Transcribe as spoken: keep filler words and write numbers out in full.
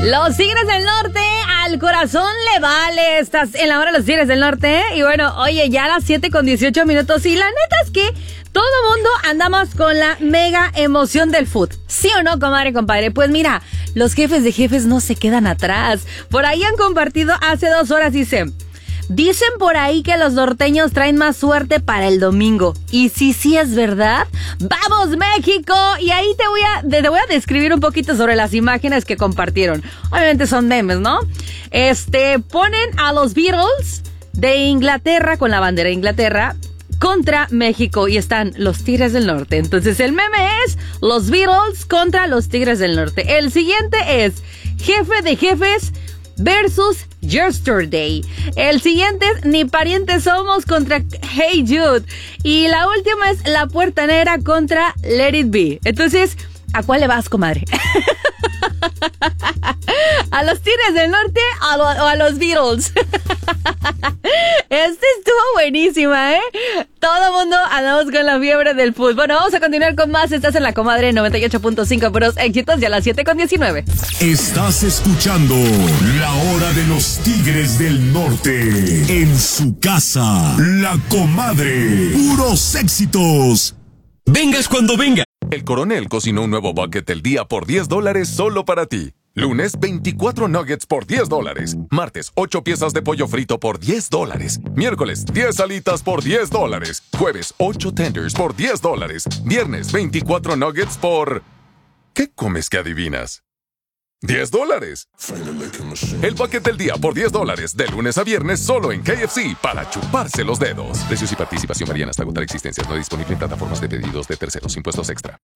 Los Tigres del Norte, al corazón le vale. Estás en la hora de los Tigres del Norte. Y bueno, oye, ya a las siete con dieciocho minutos. Y la neta es que todo mundo andamos con la mega emoción del fútbol. ¿Sí o no, comadre, compadre? Pues mira, los jefes de jefes no se quedan atrás. Por ahí han compartido hace dos horas, dice... Dicen por ahí que los norteños traen más suerte para el domingo. Y si sí es verdad, ¡vamos México! Y ahí te voy a te voy a describir un poquito sobre las imágenes que compartieron. Obviamente son memes, ¿no? Este, ponen a los Beatles de Inglaterra con la bandera de Inglaterra contra México y están los Tigres del Norte. Entonces el meme es los Beatles contra los Tigres del Norte. El siguiente es jefe de jefes versus Yesterday. El siguiente es Ni parientes somos contra Hey Jude. Y la última es La Puerta Negra contra Let It Be. Entonces, ¿a cuál le vas, comadre? ¿A los Tigres del Norte o a, lo, o a los Beatles? Este estuvo buenísima, ¿eh? Todo mundo andamos con la fiebre del fútbol. Bueno, vamos a continuar con más. Estás en la comadre noventa y ocho punto cinco, puros éxitos, ya a las siete con diecinueve. Estás escuchando La Hora de los Tigres del Norte. En su casa, La Comadre. Puros éxitos. Vengas cuando venga. El Coronel cocinó un nuevo bucket del día por diez dólares solo para ti. Lunes, veinticuatro nuggets por diez dólares. Martes, ocho piezas de pollo frito por diez dólares. Miércoles, diez alitas por diez dólares. Jueves, ocho tenders por diez dólares. Viernes, veinticuatro nuggets por... ¿Qué comes que adivinas? diez dólares. El bucket del día por diez dólares. De lunes a viernes solo en K F C para chuparse los dedos. Precios y participación varían hasta agotar existencias. No disponible en plataformas de pedidos de terceros. Impuestos extra.